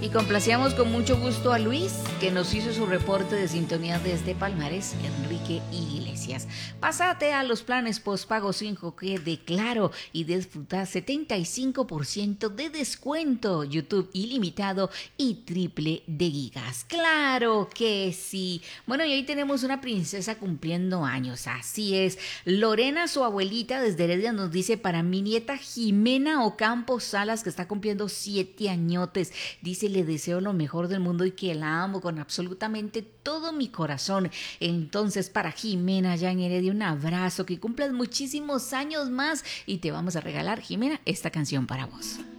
Y complacíamos con mucho gusto a Luis, que nos hizo su reporte de sintonía desde Palmares, Enrique Iglesias. Pásate a los planes postpago 5G de Claro y disfruta 75% de descuento, YouTube ilimitado y triple de gigas. ¡Claro que sí! Bueno, y hoy tenemos una princesa cumpliendo años, así es. Lorena, su abuelita desde Heredia, nos dice: para mi nieta Jimena Ocampo Salas, que está cumpliendo 7 añotes. Dice: le deseo lo mejor del mundo y que la amo con absolutamente todo mi corazón. Entonces, para Jimena allá en Heredia, un abrazo, que cumplas muchísimos años más y te vamos a regalar, Jimena, esta canción para vos.